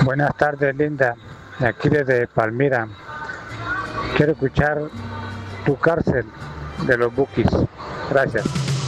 Buenas tardes, Linda. Aquí desde Palmira. Quiero escuchar Tu Cárcel de los Bukis. Gracias.